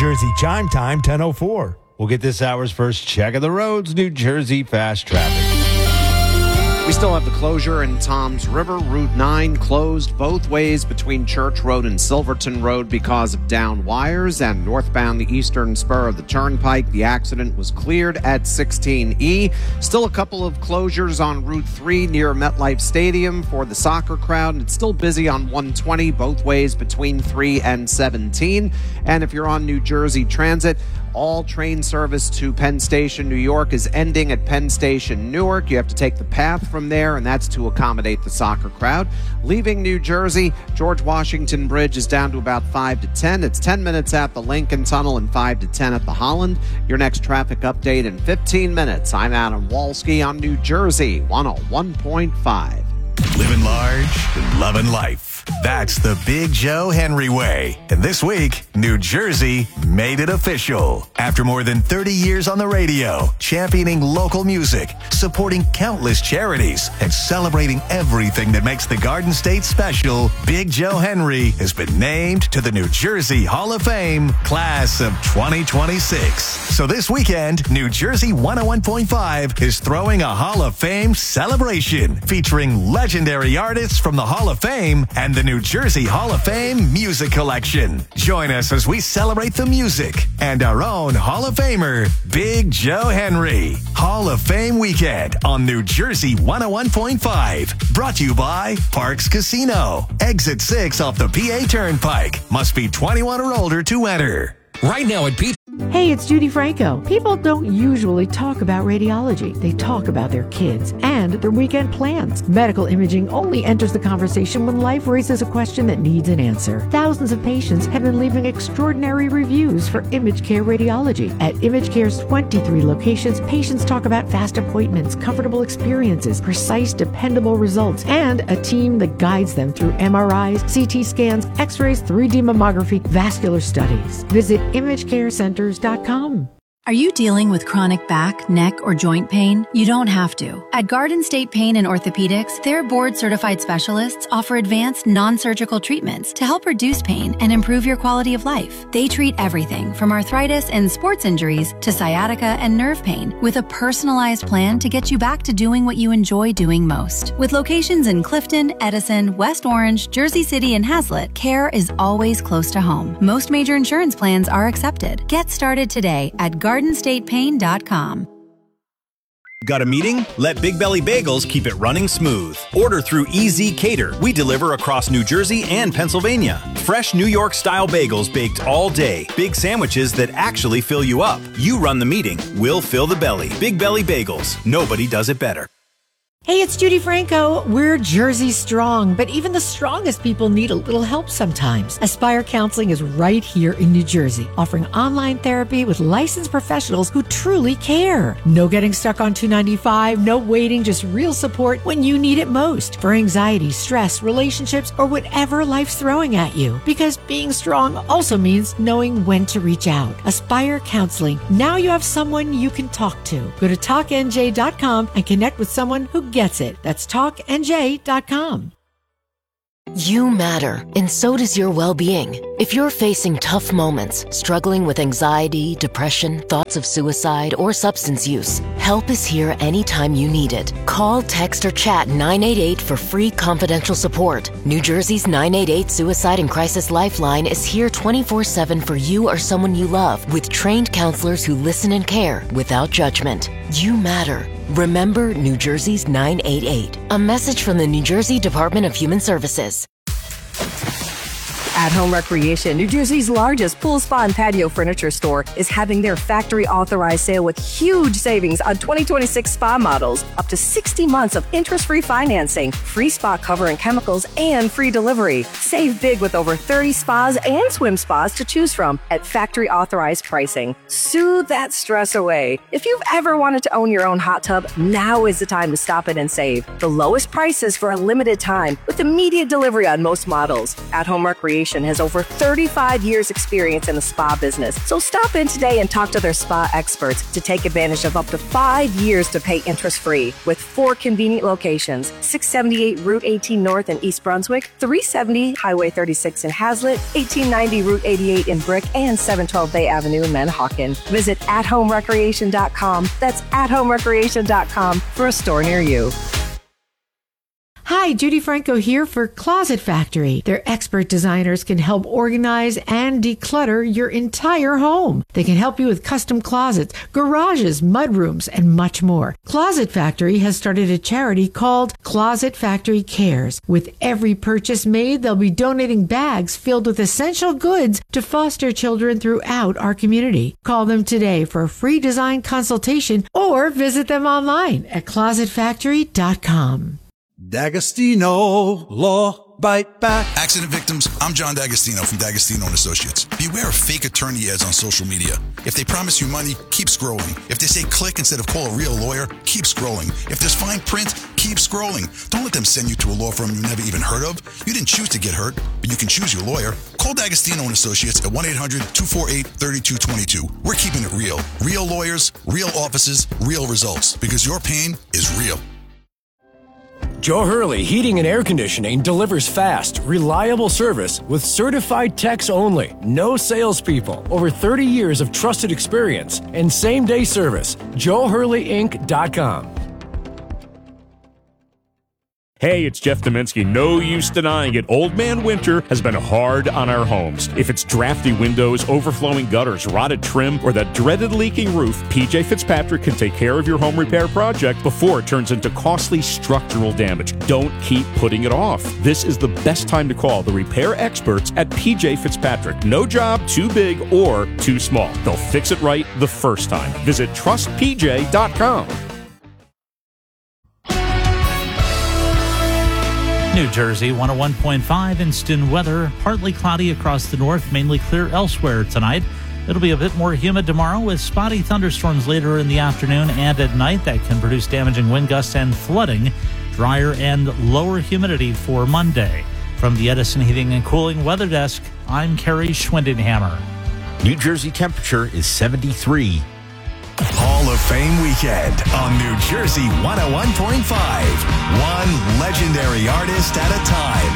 Jersey Chime Time, 10:04. We'll get this hour's first check of the roads, New Jersey fast traffic. We still have the closure in Toms River. Route 9 closed both ways between Church Road and Silverton Road because of down wires, and northbound the eastern spur of the Turnpike, the accident was cleared at 16E. Still a couple of closures on Route 3 near MetLife Stadium for the soccer crowd. It's still busy on 120 both ways between 3 and 17. And if you're on New Jersey Transit, all train service to Penn Station, New York is ending at Penn Station, Newark. You have to take the path from there, and that's to accommodate the soccer crowd. Leaving New Jersey, George Washington Bridge is down to about 5 to 10. It's 10 minutes at the Lincoln Tunnel and 5 to 10 at the Holland. Your next traffic update in 15 minutes. I'm Adam Walski on New Jersey 101.5. Living large and loving life. That's the Big Joe Henry way. And this week, New Jersey made it official. After more than 30 years on the radio, championing local music, supporting countless charities, and celebrating everything that makes the Garden State special, Big Joe Henry has been named to the New Jersey Hall of Fame class of 2026. So this weekend, New Jersey 101.5 is throwing a Hall of Fame celebration featuring legendary artists from the Hall of Fame and the New Jersey Hall of Fame Music Collection. Join us as we celebrate the music and our own Hall of Famer, Big Joe Henry. Hall of Fame Weekend on New Jersey 101.5. Brought to you by Parks Casino. Exit 6 off the PA Turnpike. Must be 21 or older to enter. Right now at Pete. Hey, it's Judy Franco. People don't usually talk about radiology. They talk about their kids and their weekend plans. Medical imaging only enters the conversation when life raises a question that needs an answer. Thousands of patients have been leaving extraordinary reviews for ImageCare Radiology. At ImageCare's 23 locations, patients talk about fast appointments, comfortable experiences, precise, dependable results, and a team that guides them through MRIs, CT scans, X-rays, 3D mammography, vascular studies. Visit ImageCareCenters.com. Are you dealing with chronic back, neck, or joint pain? You don't have to. At Garden State Pain and Orthopedics, their board-certified specialists offer advanced non-surgical treatments to help reduce pain and improve your quality of life. They treat everything from arthritis and sports injuries to sciatica and nerve pain with a personalized plan to get you back to doing what you enjoy doing most. With locations in Clifton, Edison, West Orange, Jersey City, and Hazlet, care is always close to home. Most major insurance plans are accepted. Get started today at GardenStatePain.com. Got a meeting? Let Big Belly Bagels keep it running smooth. Order through EZ Cater. We deliver across New Jersey and Pennsylvania. Fresh New York-style bagels baked all day. Big sandwiches that actually fill you up. You run the meeting. We'll fill the belly. Big Belly Bagels. Nobody does it better. Hey, it's Judy Franco. We're Jersey strong, but even the strongest people need a little help sometimes. Aspire Counseling is right here in New Jersey, offering online therapy with licensed professionals who truly care. No getting stuck on $295, no waiting, just real support when you need it most for anxiety, stress, relationships, or whatever life's throwing at you. Because being strong also means knowing when to reach out. Aspire Counseling. Now you have someone you can talk to. Go to talknj.com and connect with someone who gets it. That's talknj.com. You matter, and so does your well-being. If you're facing tough moments, struggling with anxiety, depression, thoughts of suicide, or substance use, help is here anytime you need it. Call, text, or chat 988 for free confidential support. New Jersey's 988 Suicide and Crisis Lifeline is here 24/7 for you or someone you love, with trained counselors who listen and care without judgment. You matter. Remember New Jersey's 988. A message from the New Jersey Department of Human Services. At Home Recreation, New Jersey's largest pool, spa, and patio furniture store, is having their factory authorized sale with huge savings on 2026 spa models, up to 60 months of interest-free financing, free spa cover and chemicals, and free delivery. Save big with over 30 spas and swim spas to choose from at factory authorized pricing. Soothe that stress away. If you've ever wanted to own your own hot tub, now is the time to stop in and save. The lowest prices for a limited time with immediate delivery on most models. At Home Recreation, Recreation has over 35 years experience in the spa business. So stop in today and talk to their spa experts to take advantage of up to 5 years to pay interest-free with 4 convenient locations: 678 Route 18 North in East Brunswick, 370 Highway 36 in Hazlitt, 1890 Route 88 in Brick, and 712 Bay Avenue in Manahawkin. Visit athomerecreation.com. That's athomerecreation.com for a store near you. Hi, Judy Franco here for Closet Factory. Their expert designers can help organize and declutter your entire home. They can help you with custom closets, garages, mudrooms, and much more. Closet Factory has started a charity called Closet Factory Cares. With every purchase made, they'll be donating bags filled with essential goods to foster children throughout our community. Call them today for a free design consultation or visit them online at closetfactory.com. D'Agostino Law Bite Back. Accident victims, I'm John D'Agostino from D'Agostino & Associates. Beware of fake attorney ads on social media. If they promise you money, keep scrolling. If they say click instead of call a real lawyer, keep scrolling. If there's fine print, keep scrolling. Don't let them send you to a law firm you never even heard of. You didn't choose to get hurt, but you can choose your lawyer. Call D'Agostino & Associates at 1-800-248-3222. We're keeping it real. Real lawyers, real offices, real results. Because your pain is real. Joe Hurley Heating and Air Conditioning delivers fast, reliable service with certified techs only. No salespeople. Over 30 years of trusted experience and same-day service. JoeHurleyInc.com. Hey, it's Jeff Dominski. No use denying it. Old Man Winter has been hard on our homes. If it's drafty windows, overflowing gutters, rotted trim, or that dreaded leaking roof, PJ Fitzpatrick can take care of your home repair project before it turns into costly structural damage. Don't keep putting it off. This is the best time to call the repair experts at PJ Fitzpatrick. No job too big or too small. They'll fix it right the first time. Visit trustpj.com. New Jersey 101.5 instant weather. Partly cloudy across the north, mainly clear elsewhere tonight. It'll be a bit more humid tomorrow with spotty thunderstorms later in the afternoon and at night that can produce damaging wind gusts and flooding. Drier and lower humidity for Monday. From the Edison Heating and Cooling Weather Desk, I'm Kerry Schwindenhammer. New Jersey temperature is 73. Hall of Fame weekend on New Jersey 101.5. One legendary artist at a time.